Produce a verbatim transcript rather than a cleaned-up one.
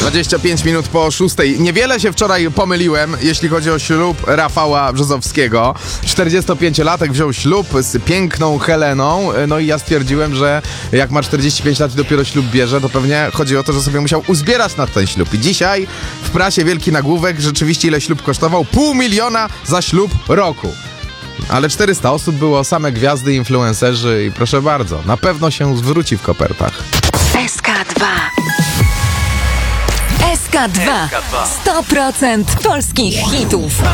dwadzieścia pięć minut po szóstej. Niewiele się wczoraj pomyliłem, jeśli chodzi o ślub Rafała Brzozowskiego. czterdziestopięciolatek wziął ślub z piękną Heleną, no i ja stwierdziłem, że jak ma czterdzieści pięć lat i dopiero ślub bierze, to pewnie chodzi o to, że sobie musiał uzbierać na ten ślub. I dzisiaj w prasie wielki nagłówek, rzeczywiście ile ślub kosztował? Pół miliona za ślub roku. Ale czterysta osób było, same gwiazdy, influencerzy i proszę bardzo, na pewno się zwróci w kopertach. S K dwa. S K dwa. sto procent polskich hitów.